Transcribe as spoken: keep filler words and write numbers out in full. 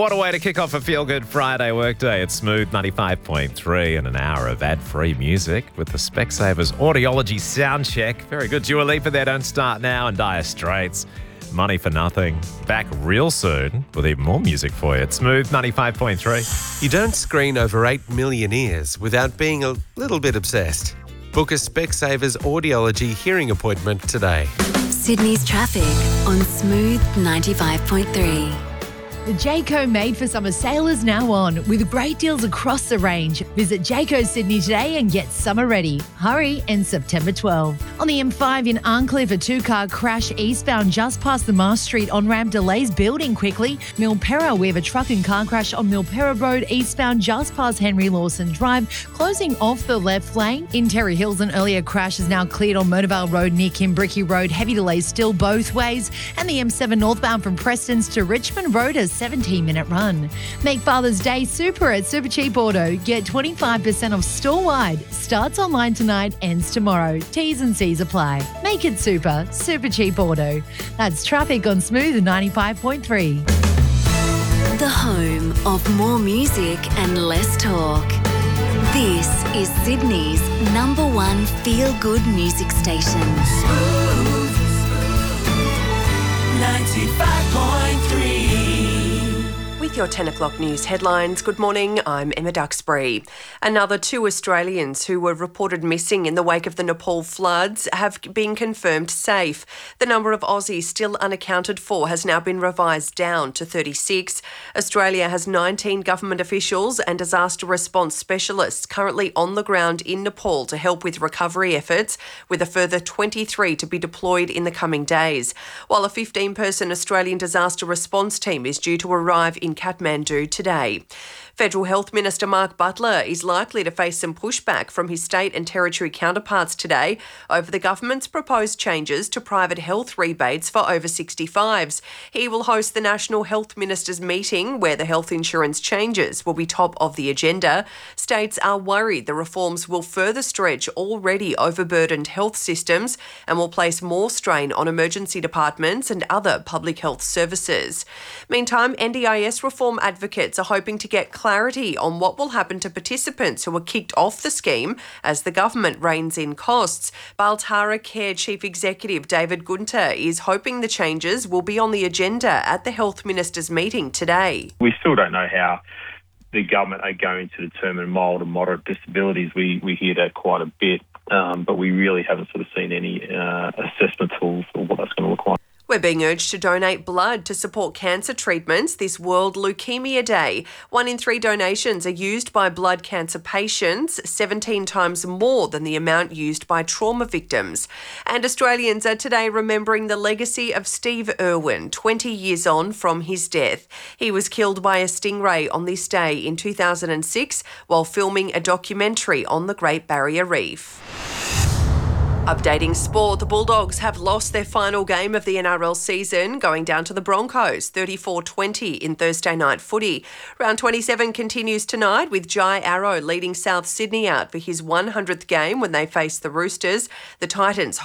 What a way to kick off a feel-good Friday workday. It's Smooth ninety-five point three and an hour of ad-free music with the Specsavers Audiology sound check. Very good. Dua Lipa there, Don't Start Now, and Dire Straits. Money for Nothing. Back real soon with even more music for you. It's Smooth ninety-five point three. You don't screen over eight million ears without being a little bit obsessed. Book a Specsavers Audiology hearing appointment today. Sydney's traffic on Smooth ninety-five point three. The Jayco Made for Summer sale is now on with great deals across the range. Visit Jayco Sydney today and get summer ready. Hurry, ends September twelfth. On the M five in Arncliffe, a two-car crash eastbound just past the Mars Street on-ramp delays building quickly. Milperra, we have a truck and car crash on Milperra Road eastbound just past Henry Lawson Drive, closing off the left lane. In Terry Hills, an earlier crash is now cleared on Motorvale Road near Kimbrickie Road. Heavy delays still both ways. And the M seven northbound from Prestons to Richmond Road has seventeen minute run. Make Father's Day super at Supercheap Auto. Get twenty-five percent off store-wide. Starts online tonight, ends tomorrow. T's and C's apply. Make it super. Supercheap Auto. That's traffic on Smooth ninety-five point three. The home of more music and less talk. This is Sydney's number one feel-good music station. Smooth ninety-five point three. With your ten o'clock news headlines, good morning, I'm Emma Duxbury. Another two Australians who were reported missing in the wake of the Nepal floods have been confirmed safe. The number of Aussies still unaccounted for has now been revised down to thirty-six. Australia has nineteen government officials and disaster response specialists currently on the ground in Nepal to help with recovery efforts, with a further twenty-three to be deployed in the coming days, while a fifteen-person Australian disaster response team is due to arrive in Kathmandu today. Federal Health Minister Mark Butler is likely to face some pushback from his state and territory counterparts today over the government's proposed changes to private health rebates for over sixty-fives. He will host the National Health Ministers meeting where the health insurance changes will be top of the agenda. States are worried the reforms will further stretch already overburdened health systems and will place more strain on emergency departments and other public health services. Meantime, N D I S reform advocates are hoping to get clarity on what will happen to participants who were kicked off the scheme as the government reins in costs. Baltara Care Chief Executive David Gunter is hoping the changes will be on the agenda at the Health Ministers' meeting today. We still don't know how the government are going to determine mild and moderate disabilities. We we hear that quite a bit, um, but we really haven't sort of seen any uh, assessment tools for what that's going to look like. We're being urged to donate blood to support cancer treatments this World Leukaemia Day. One in three donations are used by blood cancer patients, seventeen times more than the amount used by trauma victims. And Australians are today remembering the legacy of Steve Irwin, twenty years on from his death. He was killed by a stingray on this day in two thousand six while filming a documentary on the Great Barrier Reef. Updating sport, the Bulldogs have lost their final game of the N R L season, going down to the Broncos, thirty-four twenty in Thursday night footy. Round twenty-seven continues tonight with Jai Arrow leading South Sydney out for his one hundredth game when they face the Roosters. The Titans